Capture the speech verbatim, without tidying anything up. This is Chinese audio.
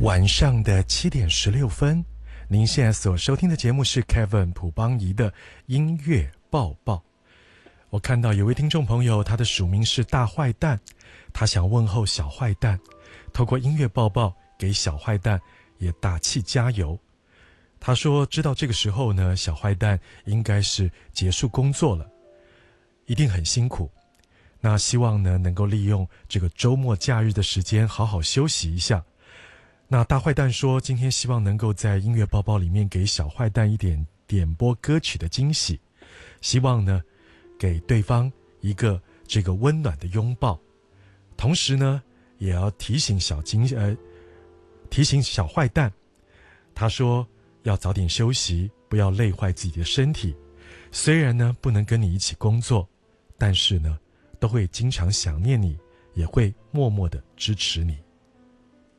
晚上的七点十六分，您现在所收听的节目是 Kevin 朴邦仪的音乐报报。我看到有位听众朋友，他的署名是大坏蛋，他想问候小坏蛋，透过音乐报报给小坏蛋也打气加油。他说知道这个时候呢，小坏蛋应该是结束工作了，一定很辛苦，那希望呢能够利用这个周末假日的时间好好休息一下。那大坏蛋说今天希望能够在音乐报报里面给小坏蛋一点点播歌曲的惊喜，希望呢给对方一个这个温暖的拥抱，同时呢也要提醒小惊呃提醒小坏蛋，他说要早点休息，不要累坏自己的身体，虽然呢不能跟你一起工作，但是呢都会经常想念你，也会默默的支持你。